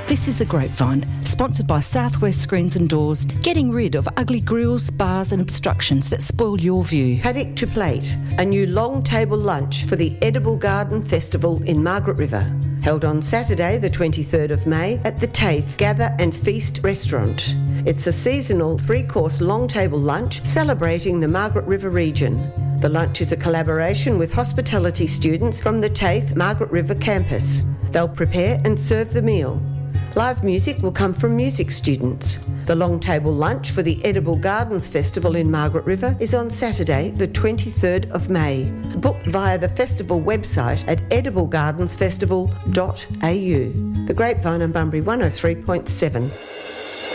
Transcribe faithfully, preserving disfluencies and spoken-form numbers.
This is The Grapevine, sponsored by Southwest Screens and Doors, getting rid of ugly grills, bars and obstructions that spoil your view. Paddock to Plate, a new long table lunch for the Edible Garden Festival in Margaret River. Held on Saturday the twenty-third of May at the Taith Gather and Feast restaurant. It's a seasonal three-course long table lunch celebrating the Margaret River region. The lunch is a collaboration with hospitality students from the Taith Margaret River campus. They'll prepare and serve the meal. Live music will come from music students. The long table lunch for the Edible Gardens Festival in Margaret River is on Saturday the twenty-third of May. Book via the festival website at edible gardens festival dot a u. The Grapevine on Bunbury one oh three point seven.